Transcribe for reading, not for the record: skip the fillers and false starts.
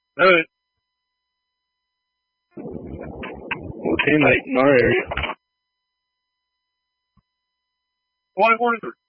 Alright. Well, teammate in our area. Why wonder?